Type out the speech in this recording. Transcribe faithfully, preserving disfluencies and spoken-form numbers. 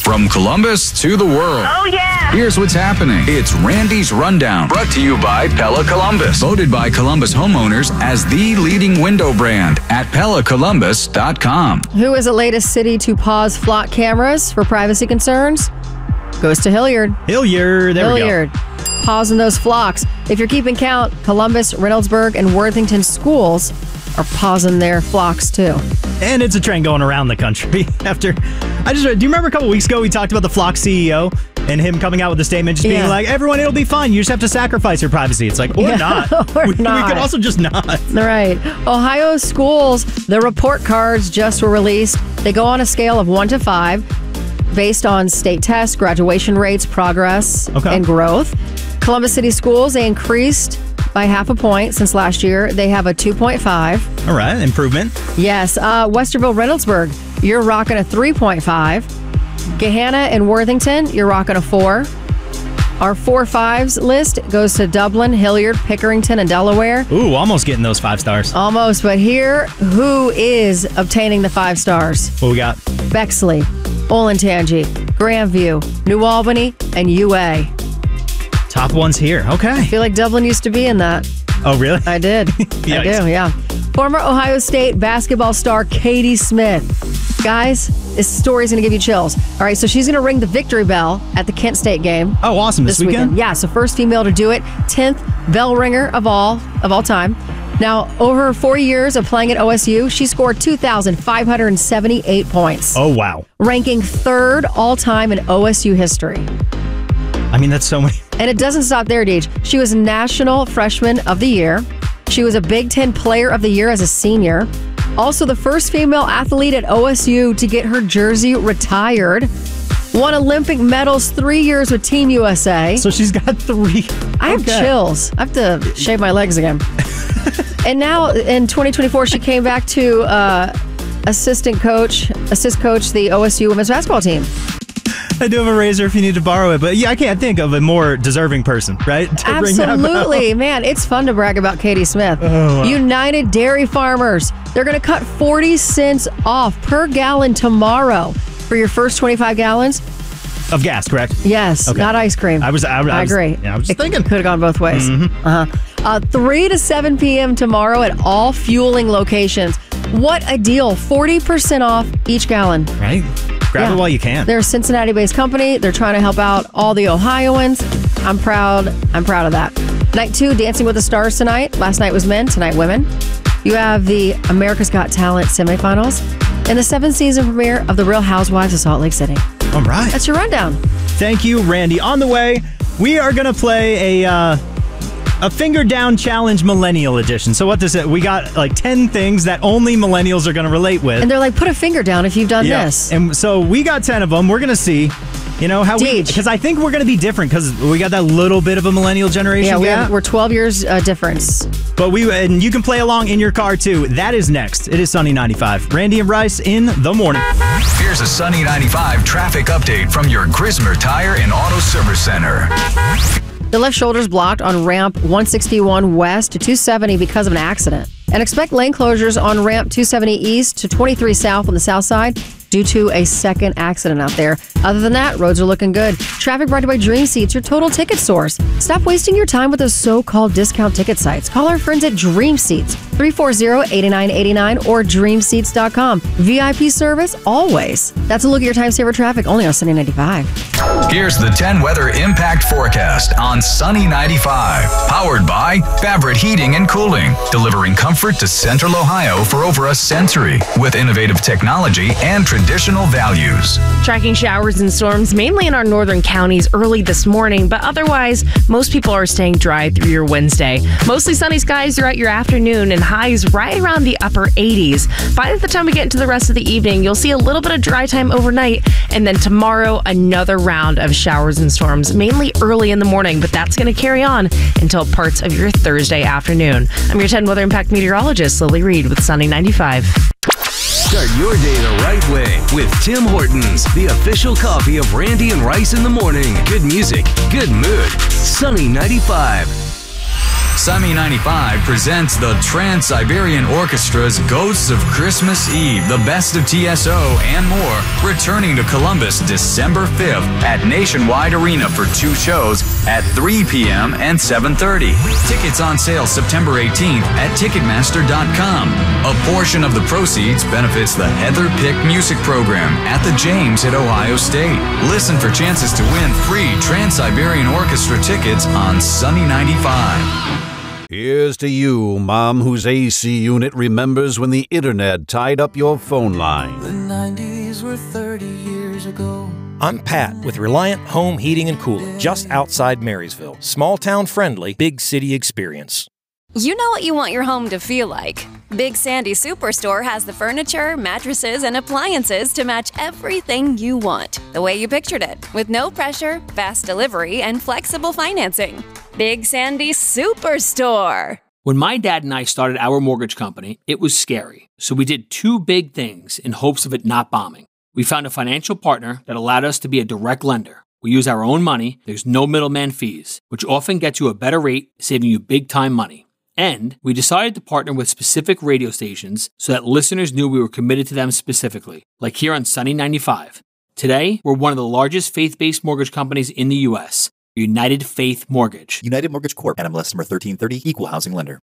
From Columbus to the world. Oh, yeah. Here's what's happening. It's Randy's Rundown, brought to you by Pella Columbus. Voted by Columbus homeowners as the leading window brand at Pella Columbus dot com. Who is the latest city to pause flock cameras for privacy concerns? Goes to Hilliard. Hilliard, there Hilliard. we go. Pausing those flocks. If you're keeping count, Columbus, Reynoldsburg, and Worthington schools are pausing their flocks too. And it's a trend going around the country. After, I just read, do you remember a couple weeks ago we talked about the flock C E O and him coming out with a statement just being Yeah. like, everyone, it'll be fine. You just have to sacrifice your privacy. It's like, or Yeah, not. or we, not. we could also just not. Right. Ohio schools, the report cards just were released. They go on a scale of one to five based on state tests, graduation rates, progress, Okay. and growth. Columbus City Schools, they increased by half a point since last year. They have a two point five. All right, improvement. Yes. Uh, Westerville, Reynoldsburg, you're rocking a three point five. Gahanna and Worthington, you're rocking a four. Our four fives list goes to Dublin, Hilliard, Pickerington, and Delaware. Ooh, almost getting those five stars. Almost, but here, who is obtaining the five stars? What we got? Bexley, Olentangy, Grandview, New Albany, and U A. Top ones here. Okay. I feel like Dublin used to be in that. Oh, really? I did. I Yikes. do, yeah. Former Ohio State basketball star Katie Smith. Guys, this story's going to give you chills. All right, so she's going to ring the victory bell at the Kent State game. Oh, awesome. This, This weekend? weekend. Yeah, so first female to do it, tenth bell ringer of all of all time. Now, over four years of playing at O S U, she scored two thousand five hundred seventy-eight points, Oh, wow. ranking third all-time in O S U history. I mean, that's so many. And it doesn't stop there, Deej. She was National Freshman of the Year. She was a Big Ten Player of the Year as a senior. Also, the first female athlete at O S U to get her jersey retired. Won Olympic medals three years with Team U S A. So she's got three. I have Okay. chills. I have to shave my legs again. And now in twenty twenty-four, she came back to uh, assistant coach, assist coach the O S U women's basketball team. I do have a razor if you need to borrow it, but yeah, I can't think of a more deserving person, right? To bring that Absolutely, up. man. It's fun to brag about Katie Smith. Oh, wow. United Dairy Farmers. They're going to cut forty cents off per gallon tomorrow for your first twenty-five gallons. Of gas, correct? Yes, Okay. not ice cream. I was, I, I I was- agree. Yeah, I was just it thinking. could have gone both ways. Mm-hmm. Uh-huh. Uh, three to seven p.m. tomorrow at all fueling locations. What a deal. forty percent off each gallon. Right? Grab Yeah. it while you can. They're a Cincinnati-based company. They're trying to help out all the Ohioans. I'm proud. I'm proud of that. Night two, Dancing with the Stars tonight. Last night was men, tonight women. You have the America's Got Talent semifinals and the seventh season premiere of The Real Housewives of Salt Lake City. All right. That's your rundown. Thank you, Randy. On the way, we are going to play a uh, a finger down challenge millennial edition. So what this is, we got like ten things that only millennials are going to relate with. And they're like, put a finger down if you've done Yeah. this. And so we got ten of them. We're going to see, you know, how we, Deej. because I think we're going to be different because we got that little bit of a millennial generation Yeah, we gap. have, we're twelve years uh, difference. But we, and you can play along in your car too. That is next. It is Sunny ninety-five. Randy and Bryce in the morning. Here's a Sunny ninety-five traffic update from your Grismer Tire and Auto Service Center. The left shoulder's blocked on ramp one sixty-one west to two seventy because of an accident. And expect lane closures on ramp two seventy east to twenty-three south on the south side due to a second accident out there. Other than that, roads are looking good. Traffic brought to you by Dream Seats, your total ticket source. Stop wasting your time with those so-called discount ticket sites. Call our friends at Dream Seats, three four zero, eight nine eight nine or dream seats dot com. V I P service always. That's a look at your time saver traffic only on Sunny ninety-five. Here's the ten weather impact forecast on Sunny ninety-five. Powered by Fabric Heating and Cooling, delivering comfort to Central Ohio for over a century with innovative technology and traditional values. Tracking showers and storms mainly in our northern counties early this morning, but otherwise, most people are staying dry through your Wednesday. Mostly sunny skies throughout your afternoon and highs right around the upper eighties. By the time we get into the rest of the evening, you'll see a little bit of dry time overnight, and then tomorrow, another round of showers and storms, mainly early in the morning, but that's going to carry on until parts of your Thursday afternoon. I'm your ten Weather Impact meteorologist, Lily Reed with Sunny ninety-five. Start your day the right way with Tim Hortons, the official coffee of Randy and Rice in the morning. Good music, good mood. Sunny ninety-five. Sunny ninety-five presents the Trans-Siberian Orchestra's Ghosts of Christmas Eve, the best of T S O and more, returning to Columbus December fifth at Nationwide Arena for two shows at three p.m. and seven thirty. Tickets on sale September eighteenth at Ticketmaster dot com. A portion of the proceeds benefits the Heather Pick Music Program at the James at Ohio State. Listen for chances to win free Trans-Siberian Orchestra tickets on Sunny ninety-five. Here's to you, Mom, whose A C unit remembers when the internet tied up your phone line. The nineties were thirty years ago. I'm Pat with Reliant Home Heating and Cooling, just outside Marysville. Small town friendly, big city experience. You know what you want your home to feel like. Big Sandy Superstore has the furniture, mattresses, and appliances to match everything you want, the way you pictured it, with no pressure, fast delivery, and flexible financing. Big Sandy Superstore. When my dad and I started our mortgage company, it was scary. So we did two big things in hopes of it not bombing. We found a financial partner that allowed us to be a direct lender. We use our own money, there's no middleman fees, which often gets you a better rate, saving you big time money. And we decided to partner with specific radio stations so that listeners knew we were committed to them specifically, like here on Sunny ninety-five. Today, we're one of the largest faith-based mortgage companies in the U S, United Faith Mortgage. United Mortgage Corp. N M L S number thirteen thirty, Equal Housing Lender.